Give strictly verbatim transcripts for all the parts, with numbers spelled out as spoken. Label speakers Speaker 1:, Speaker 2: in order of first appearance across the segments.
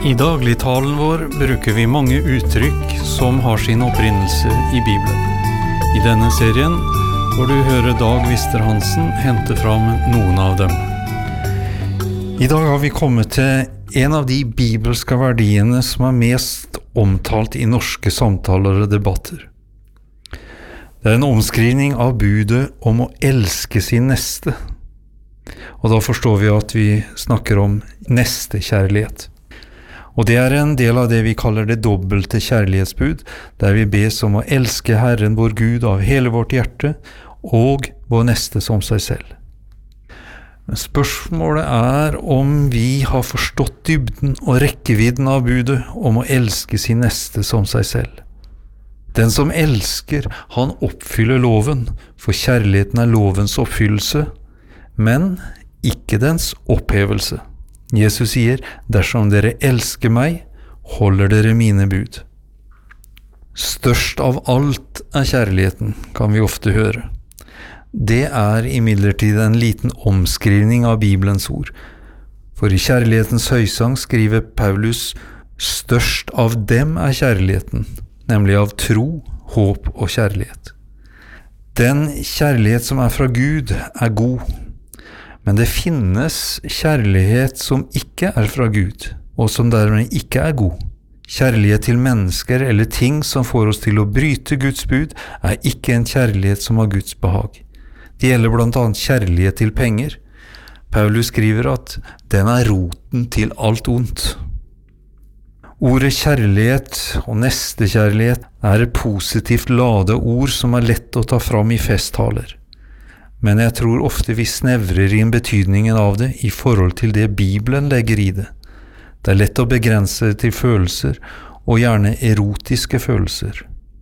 Speaker 1: I dagligtalen vår bruker vi mange uttrykk som har sin opprinnelse i Bibelen. I denne serien får du høre Dag Wister Hansen hente fram noen av dem. I dag har vi kommet til en av de bibelske verdiene som er mest omtalt i norske samtaler og debatter. Det er en omskrivning av budet om å elske sin neste. Og da forstår vi at vi snakker om nestekjærlighet. Og det er en del av det vi kaller det dobbelte kjærlighetsbud, der vi bes om å elske Herren vår Gud av hele vårt hjerte, og vår neste som seg selv. Men spørsmålet er om vi har forstått dybden og rekkevidden av budet om å elske sin neste som seg selv. Den som elsker, han oppfyller loven, for kjærligheten er lovens oppfyllelse, men ikke dens opphevelse. Jesus sier, dersom dere elsker meg, holder dere mine bud. Størst av alt er kjærligheten, kan vi ofte høre. Det er imidlertid en liten omskrivning av Bibelens ord. For i kjærlighetens høysang skriver Paulus, størst av dem er kjærligheten, nemlig av tro, håp og kjærlighet. Den kjærlighet som er fra Gud er god. Men det finnes kjærlighet som ikke er fra Gud, og som dermed ikke er god. Kjærlighet til mennesker eller ting som får oss til å bryte Guds bud, er ikke en kjærlighet som har Guds behag. Det gjelder blant annet kjærlighet til penger. Paulus skriver at den er roten til alt ondt. Ordet kjærlighet og nestekjærlighet er et positivt ladet ord som er lett å ta fram i festtaler. Men jeg tror ofte vi snevrer inn betydningen av det i forhold til det Bibelen legger i det. Det er lett å begrense det til følelser, og gjerne erotiske følelser.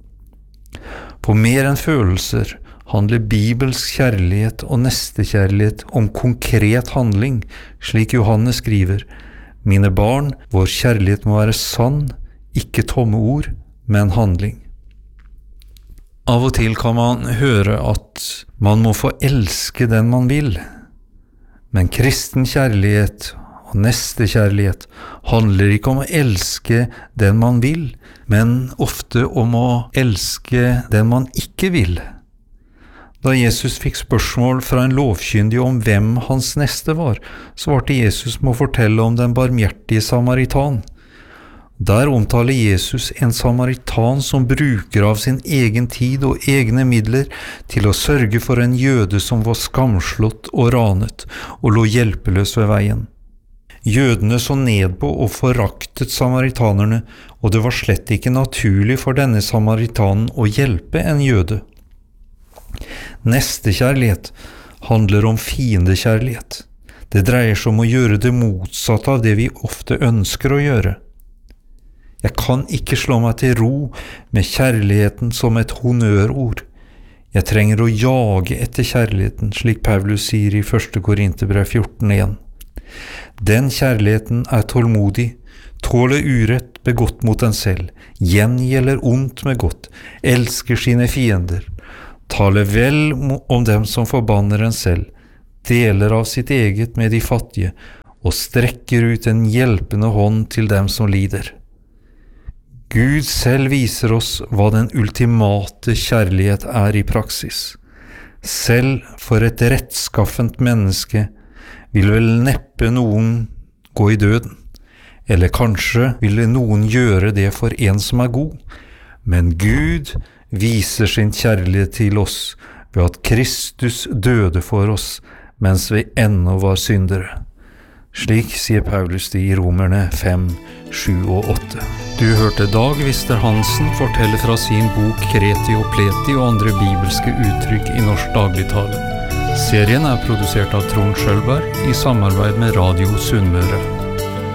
Speaker 1: På mer enn følelser handler bibelsk kjærlighet og nestekjærlighet om konkret handling, slik Johannes skriver, «Mine barn, vår kjærlighet må være sann, ikke tomme ord, men handling». Av og til kan man høre at man må få elske den man vil. Men kristen kjærlighet og nestekjærlighet handler ikke om å elske den man vil, men ofte om å elske den man ikke vil. Da Jesus fikk spørsmål fra en lovkyndig om hvem hans neste var, svarte Jesus med å fortelle om den barmhjertige samaritan. Der omtaler Jesus en samaritan som bruker av sin egen tid og egne midler til å sørge for en jøde som var skamslått og ranet og lå hjelpeløs ved veien. Jødene så ned på og foraktet samaritanerne, og det var slett ikke naturlig for denne samaritanen å hjelpe en jøde. Nestekjærlighet handler om fiendekjærlighet. Det dreier seg om å gjøre det motsatte av det vi ofte ønsker å gjøre. Jeg kan ikke slå meg til ro med kjærligheten som et honnørord. Jeg trenger å jage etter kjærligheten, slik Paulus sier i første Korinterbrev fjorten én. Den kjærligheten er tålmodig, tåler urett begått mot den selv, gjengjelder ondt med godt, elsker sine fiender, taler vel om dem som forbanner en selv, deler av sitt eget med de fattige, og strekker ut en hjelpende hånd til dem som lider. Gud selv viser oss hva den ultimate kjærlighet er i praksis. Selv for et rettskaffent menneske vil vel neppe noen gå i døden, eller kanskje ville noen gjøre det for en som er god, men Gud viser sin kjærlighet til oss ved at Kristus døde for oss mens vi ennå var syndere. Slik sier Paulus det i Romerne fem, sju og åtte. Du hørte Dag Wister Hansen fortelle fra sin bok Kreti og Pleti og andre bibelske uttrykk i norsk dagligtale. Serien er produsert av Trond Skjølberg i samarbeid med Radio Sunnmøre.